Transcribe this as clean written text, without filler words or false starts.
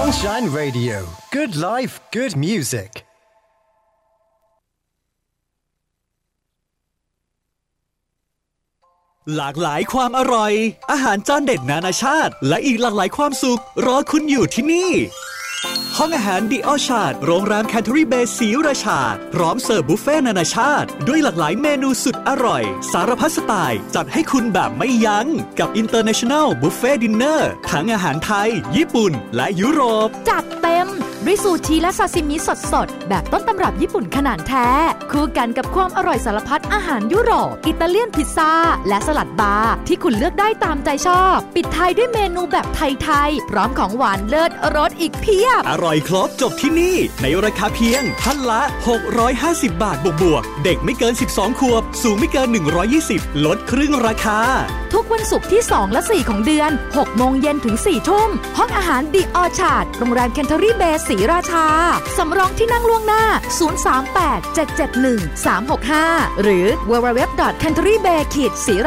Sunshine Radio Good Life Good Music หลากหลายความอร่อยอาหารจานเด็ดนานาชาติและอีกหลากหลายความสุขรอคุณอยู่ที่นี่ห้องอาหารดิออชาร์ดโรงแรมแคนเทอรี่เบย์ศรีราชาพร้อมเสิร์ฟบุฟเฟ่ต์นานาชาติด้วยหลากหลายเมนูสุดอร่อยสารพัดสไตล์จัดให้คุณแบบไม่ยั้งกับ International Buffet Dinner ทั้งอาหารไทยญี่ปุ่นและยุโรปจัดเต็มด้วยซูชิและซาซิมิสดๆแบบต้นตำรับญี่ปุ่นขนาดแท้คู่กันกับความอร่อยสารพัดอาหารยุโรปอิตาเลียนพิซซ่าและสลัดบาร์ที่คุณเลือกได้ตามใจชอบปิดท้ายด้วยเมนูแบบไทยๆพร้อมของหวานเลิศรสอีกเพียบอร่อยครบจบที่นี่ในราคาเพียงท่านละ650 บาทบวกๆเด็กไม่เกิน12ขวบสูงไม่เกิน120ลดครึ่งราคาทุกวันศุกร์ที่2และ4ของเดือน 6 โมงเย็นถึง 4 ทุ่มห้องอาหารดิออชาร์ดโรงแรมแคนเทอรี่เบย์ศรีราชาสำรองที่นั่งล่วงหน้า038 771 365หรือ www.canterybay-srirachha